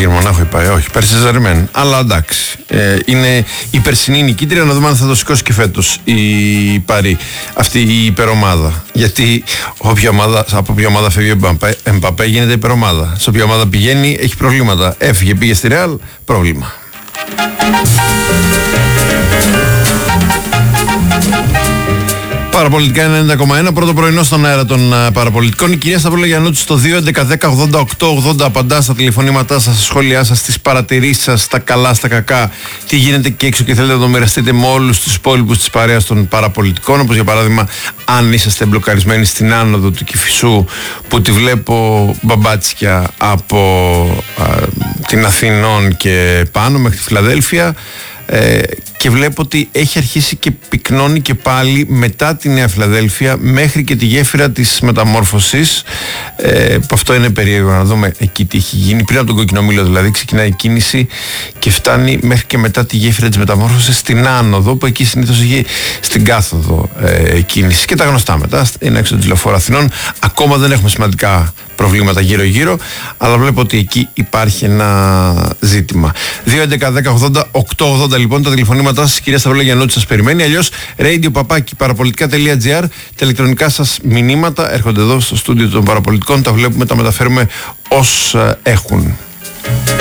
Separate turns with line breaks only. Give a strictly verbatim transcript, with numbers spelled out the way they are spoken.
Άγιο Μονάχο είπα, ε, όχι, Πέρσι Ζερμέν. Αλλά εντάξει. Ε, είναι η περσινή νικήτρια, να δούμε αν θα το σηκώσει και φέτος η Παρί, αυτή η υπερομάδα. Γιατί όποια ομάδα, από όποια ομάδα φεύγει ο Εμπαπέ γίνεται υπερομάδα. Σε όποια ομάδα πηγαίνει έχει προβλήματα. Έφυγε, πήγε στη Ρεάλ, πρόβλημα. Παραπολιτικά ενενήντα κόμμα ένα, πρώτο πρωινό στον αέρα των uh, παραπολιτικών. Η κυρία Σταυρολογιαννούτση στο δύο έντεκα δέκα ογδόντα οκτώ ογδόντα απαντά στα τηλεφωνήματά σας, στα σχόλιά σας, στις παρατηρήσεις σας, στα καλά, στα κακά. Τι γίνεται και έξω και θέλετε να το μοιραστείτε με όλους τους υπόλοιπους της παρέας των παραπολιτικών. Όπως για παράδειγμα, αν είσαστε μπλοκαρισμένοι στην άνοδο του Κηφισού, που τη βλέπω μπαμπάτσια από uh, την Αθηνών και πάνω μέχρι τη Φιλαδέλφια. Ε, και βλέπω ότι έχει αρχίσει και πυκνώνει και πάλι μετά τη Νέα Φιλαδέλφια μέχρι και τη γέφυρα της Μεταμόρφωσης, ε, που αυτό είναι περίεργο να δούμε εκεί τι έχει γίνει. Πριν από τον Κοκκινομήλο δηλαδή ξεκινάει η κίνηση και φτάνει μέχρι και μετά τη γέφυρα της Μεταμόρφωσης στην άνοδο, που εκεί συνήθως έχει στην κάθοδο ε, κίνηση, και τα γνωστά μετά είναι έξω της Λεωφόρου Αθηνών. Ακόμα δεν έχουμε σημαντικά προβλήματα γύρω γύρω, αλλά βλέπω ότι εκεί υπάρχει ένα ζήτημα. δύο έντεκα δέκα ογδόντα οκτώ ογδόντα λοιπόν τα τηλεφωνήματά σας, κυρία Σταυρολογιαννούτση σας περιμένει. Αλλιώς radio παπάκι παραπολιτικά τελεία τζι άρ, τα ηλεκτρονικά σας μηνύματα έρχονται εδώ στο στούντιο των παραπολιτικών, τα βλέπουμε, τα μεταφέρουμε ως έχουν.